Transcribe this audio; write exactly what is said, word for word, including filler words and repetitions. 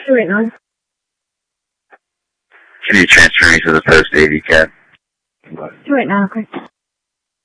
Do it now. Can you transfer me to the post A V cab? Do it now, quick.